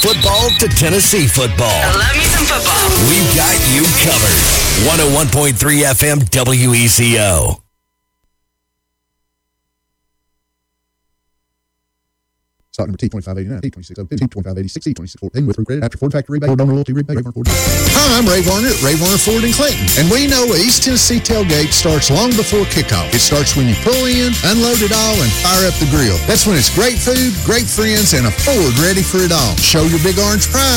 Football to Tennessee football. I love me some football. We've got you covered. 101.3 FM WECO. Stock number T2589, T2607, T2586, T2614 with credit after Ford factory rebate or donor loyalty rebate. Hi, I'm Ray Varner at Ray Varner Ford in Clinton. And we know East Tennessee Tailgate starts long before kickoff. It starts when you pull in, unload it all, and fire up the grill. That's when it's great food, great friends, and a Ford ready for it all. Show your big orange pride.